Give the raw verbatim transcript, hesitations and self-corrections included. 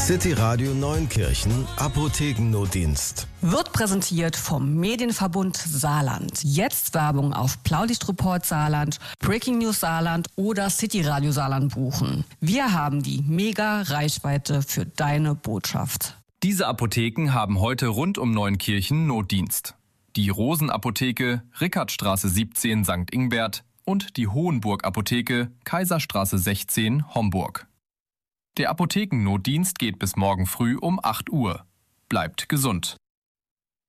City Radio Neunkirchen Apothekennotdienst. Wird präsentiert vom Medienverbund Saarland. Jetzt Werbung auf Blaulichtreport Saarland, Breaking News Saarland oder City Radio Saarland buchen. Wir haben die Mega-Reichweite für deine Botschaft. Diese Apotheken haben heute rund um Neunkirchen Notdienst. Die Rosenapotheke, Rickardstraße siebzehn Sankt Ingbert und die Hohenburg-Apotheke, Kaiserstraße sechzehn Homburg. Der Apothekennotdienst geht bis morgen früh um acht Uhr. Bleibt gesund.